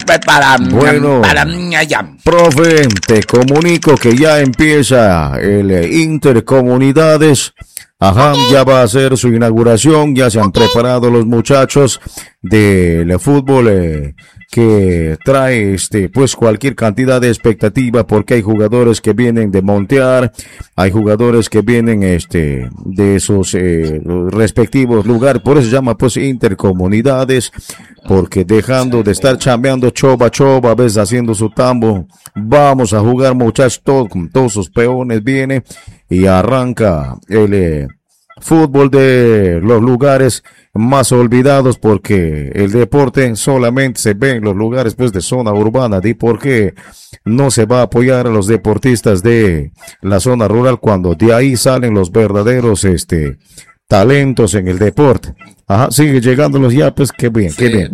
pues para allá. Profe, te comunico que ya empieza el Intercomunidades. Ajá, ya va a hacer su inauguración, ya se han preparado los muchachos del fútbol que trae pues cualquier cantidad de expectativa, porque hay jugadores que vienen de montear, hay jugadores que vienen de sus respectivos lugares, por eso se llama pues Intercomunidades, porque dejando de estar chambeando choba, a veces haciendo su tambo, vamos a jugar muchachos, todos sus peones viene y arranca el fútbol de los lugares más olvidados, porque el deporte solamente se ve en los lugares pues de zona urbana, y porque no se va a apoyar a los deportistas de la zona rural cuando de ahí salen los verdaderos talentos en el deporte. Ajá, sigue llegando los yapes, qué bien, qué bien.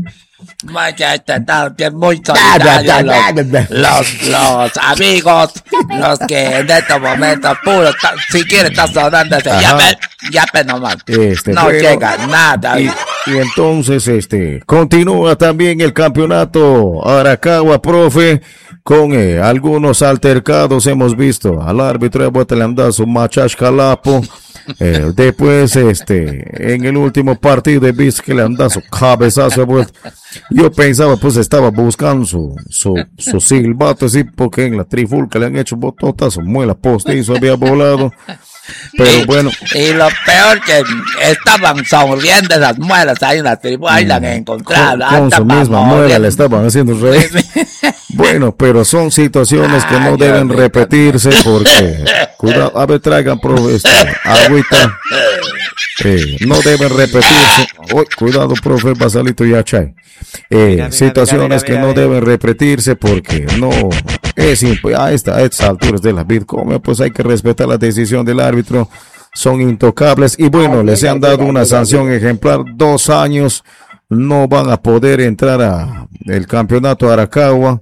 Muy solidarios los amigos, los que en estos momentos puro, si quiere estar sonando ese yape nomás, no bueno, llega nada. Y entonces continúa también el campeonato Aracagua, profe, con algunos altercados. Hemos visto al árbitro de vuelta le han dado su machash calapo. Después en el último partido he visto que le han dado su cabezazo de vuelta. Yo pensaba pues estaba buscando su silbato así, porque en la trifulca le han hecho bototazo, muela postizo había volado. Pero bueno. Y lo peor que estaban sonriendo esas muelas ahí en la tribu, ahí la han encontrado. Con su misma muela le estaban haciendo reír. Bueno, pero son situaciones que no deben repetirse, porque cuidado, a ver, traigan agüita. No deben repetirse. Cuidado, profe, Basalito y Achay. Situaciones que no deben repetirse, porque no es a estas alturas de la vida, pues hay que respetar la decisión del árbitro, son intocables. Y bueno, les han dado una sanción ejemplar, 2 años, no van a poder entrar a el campeonato Aracagua.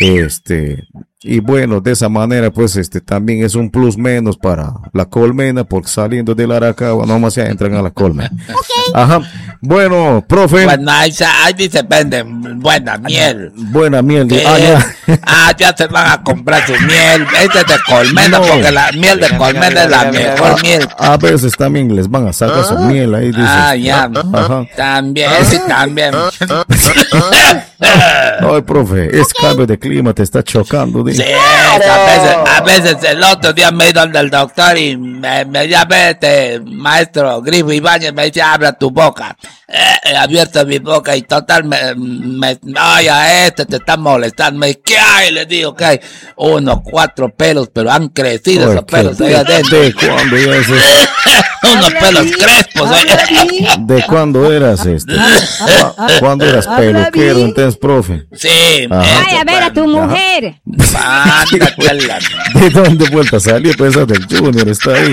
Y bueno, de esa manera pues también es un plus menos para la Colmena, porque saliendo del Aracagua nomás se entran a la Colmena. Ajá. Bueno, profe. Bueno, ahí se venden buena miel. Buena miel. Ya se van a comprar su miel. Este es de Colmena, porque la miel de Colmena es la mejor miel. A veces también les van a sacar su miel ahí. Dices. Ya. Ajá. También, también. Ay, profe, ese cambio de clima te está chocando. Sí, a veces el otro día me he ido al doctor y me llama maestro Grifo Ibáñez, me dice, abra tu boca. He abierto mi boca y total te está molestando. ¿Qué hay? Le digo que hay 4 pelos, pero han crecido esos pelos ahí adentro. ¿De cuándo ya es eso? Unos pelos crespos. ¿De cuándo eras ¿Cuándo eras peluquero entonces, profe? Sí. Vaya a ver a tu mujer. ¿De dónde vuelta a salir? Pues del Junior está ahí.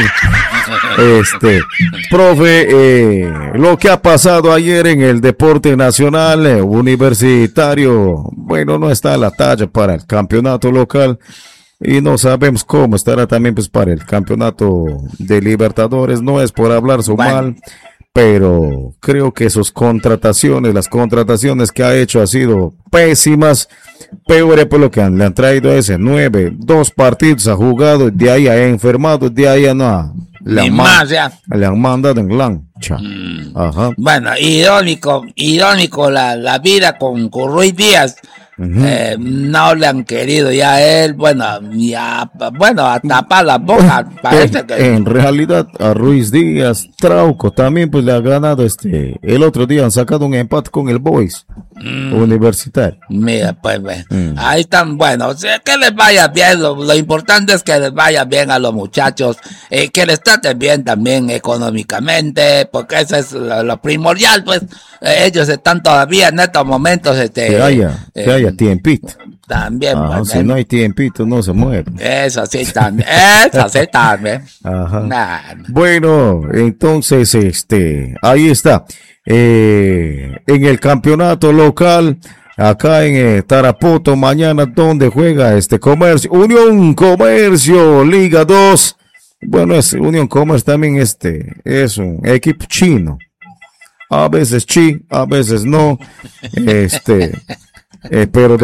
Profe, lo que ha pasado ayer en el deporte nacional, universitario, bueno, no está a la talla para el campeonato local. Y no sabemos cómo estará también pues para el campeonato de Libertadores. No es por hablar su mal, pero creo que las contrataciones que ha hecho ha sido pésimas. Peor por lo que le han traído ese 2 partidos ha jugado, de ahí ha enfermado, de ahí le han mandado en lancha. Ajá. Bueno, irónico la vida con Ruiz Díaz. No le han querido ya a él, a tapar la boca. Parece que en realidad a Ruiz Díaz, Trauco también pues le ha ganado el otro día han sacado un empate con el Boys Universitario. Mira, pues ahí están, que les vaya bien, lo importante es que les vaya bien a los muchachos, que les traten bien también económicamente, porque eso es lo primordial, pues ellos están todavía en estos momentos que haya tiempito. También, si no hay tiempito no se mueve. Eso sí también. Ajá. Nah. Bueno, entonces ahí está. En el campeonato local, acá en Tarapoto, mañana, donde juega Comercio, Unión Comercio, Liga 2. Bueno, Unión Comercio también es un equipo chino. A veces a veces no. Pero